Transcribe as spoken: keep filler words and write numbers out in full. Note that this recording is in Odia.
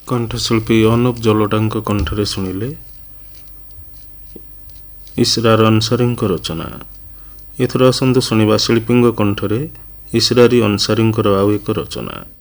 କଣ୍ଠଶିଳ୍ପୀ ଅନୁପ ଜଲୋଟାଙ୍କ କଣ୍ଠରେ ଶୁଣିଲେ ଇସରାର ଅନସାରୀଙ୍କ ରଚନା। ଏଥର ଆସନ୍ତୁ ଶୁଣିବା ଶିଳ୍ପୀଙ୍କ କଣ୍ଠରେ ଇସରାରୀ ଅନସାରୀଙ୍କର ଆଉ ଏକ ରଚନା।